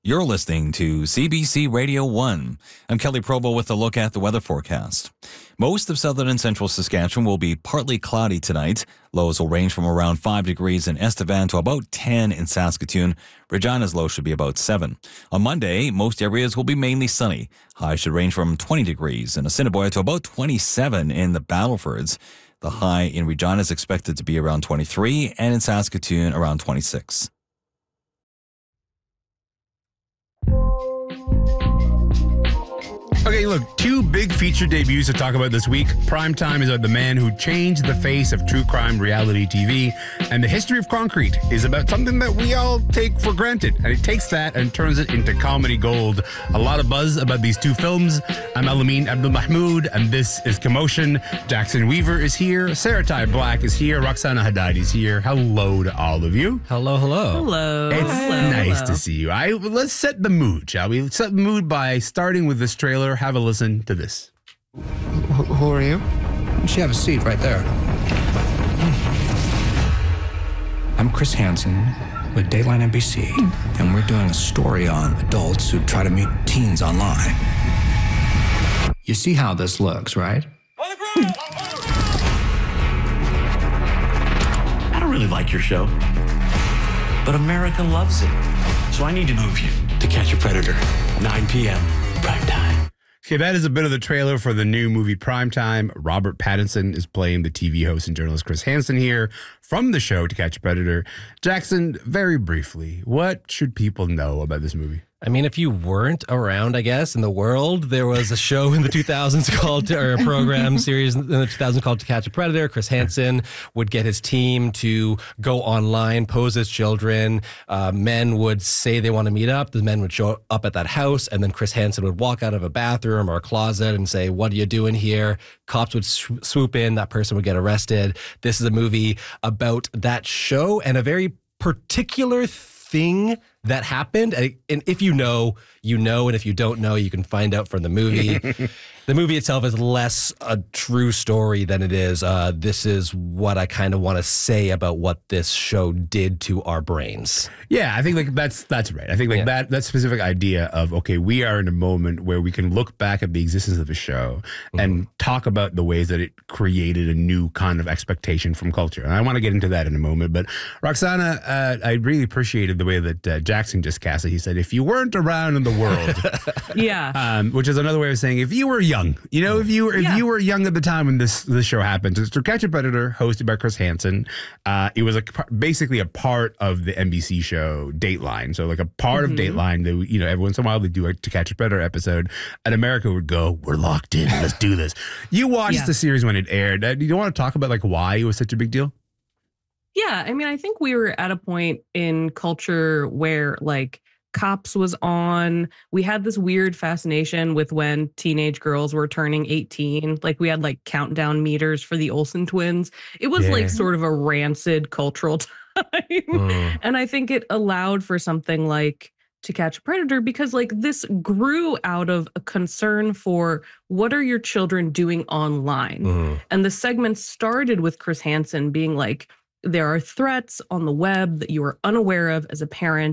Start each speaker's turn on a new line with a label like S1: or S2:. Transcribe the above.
S1: You're listening to CBC Radio 1. I'm Kelly Provo with a look at the weather forecast. Most of southern and central Saskatchewan will be partly cloudy tonight. Lows will range from around 5 degrees in Estevan to about 10 in Saskatoon. Regina's low should be about 7. On Monday, most areas will be mainly sunny. Highs should range from 20 degrees in Assiniboia to about 27 in the Battlefords. The high in Regina is expected to be around 23 and in Saskatoon around 26.
S2: Okay, look, two big feature debuts to talk about this week. Primetime is about the man who changed the face of true crime reality TV, and The History of Concrete is about something that we all take for granted, and it takes that and turns it into comedy gold. A lot of buzz about these two films. I'm Alameen Abdul-Mahmoud, and this is Commotion. Jackson Weaver is here. Sarah Ty Black is here. Roxana Haddad is here. Hello to all of you.
S3: Hello.
S2: It's nice to see you. Let's set the mood, shall we? Let's set the mood by starting with this trailer. Have a listen to this.
S4: Who are you? You should have a seat right there. I'm Chris Hansen with Dateline NBC, and we're doing a story on adults who try to meet teens online. You see how this looks, right?
S5: I don't really like your show, but America loves it. So I need to move you to Catch a Predator, 9 p.m. prime time.
S2: Okay, that is a bit of the trailer for the new movie Primetime. Robert Pattinson is playing the TV host and journalist Chris Hansen here from the show To Catch a Predator. Jackson, very briefly, what should people know about this movie?
S3: I mean, if you weren't around, I guess, in the world, there was a show in the 2000s called, or a program series in the 2000s called To Catch a Predator. Chris Hansen would get his team to go online, pose as children. Men would say they want to meet up. The men would show up at that house, and then Chris Hansen would walk out of a bathroom or a closet and say, "What are you doing here?" Cops would swoop in. That person would get arrested. This is a movie about that show and a very particular thing that happened. And if you know, you know. And if you don't know, you can find out from the movie. The movie itself is less a true story than it is. This is what I kind of want to say about what this show did to our brains.
S2: Yeah, I think that's right. I think that specific idea of, okay, we are in a moment where we can look back at the existence of the show and talk about the ways that it created a new kind of expectation from culture. And I want to get into that in a moment. But Roxana, I really appreciated the way that Jackson just cast it. He said, if you weren't around in the world.
S6: Yeah.
S2: Which is another way of saying, if you were young, if you were young at the time when this show happened. It's To Catch a Predator, hosted by Chris Hansen. It was basically a part of the NBC show Dateline. So like a part of Dateline that, every once in a while they do a To Catch a Predator episode, and America would go, "We're locked in. Let's do this." You watched the series when it aired. Do you want to talk about like why it was such a big deal?
S6: Yeah, I mean, I think we were at a point in culture where like Cops was on. We had this weird fascination with when teenage girls were turning 18. Like we had like countdown meters for the Olsen twins. It was like sort of a rancid cultural time. And I think it allowed for something like To Catch a Predator because like this grew out of a concern for what are your children doing online? And the segment started with Chris Hansen being like, there are threats on the web that you are unaware of as a parent.